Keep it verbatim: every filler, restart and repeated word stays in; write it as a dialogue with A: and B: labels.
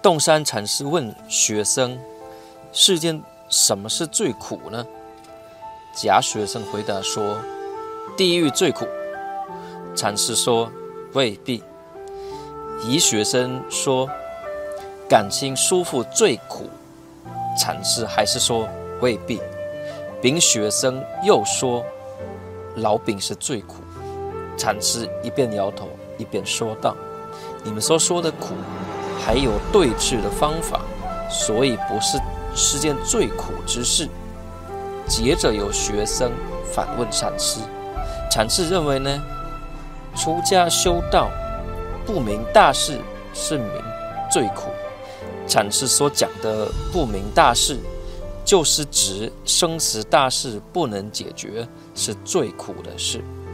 A: 洞山禅师问学生：世间什么是最苦呢？假学生回答说：地狱最苦。禅师说：未必。乙学生说：感情舒服最苦。禅师还是说未必。丙学生又说：老饼是最苦。禅师一边摇头一边说道：你们所说的苦还有对治的方法，所以不是世间最苦之事。接着有学生反问禅师，禅师认为呢，出家修道不明大事是名最苦。禅师所讲的不明大事，就是指生死大事不能解决，是最苦的事。